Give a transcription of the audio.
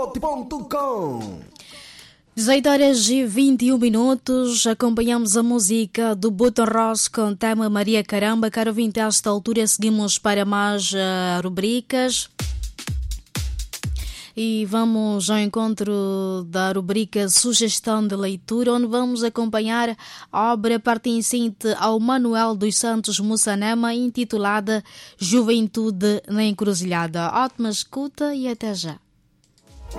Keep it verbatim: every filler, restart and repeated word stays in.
ponto com. dezoito horas e vinte e um minutos, acompanhamos a música do Button Ross com o tema Maria Caramba. Caro ouvinte, a esta altura seguimos para mais uh, rubricas. E vamos ao encontro da rubrica Sugestão de Leitura, onde vamos acompanhar a obra pertencente ao Manuel dos Santos Mussanema, intitulada Juventude na Encruzilhada. Ótima escuta e até já.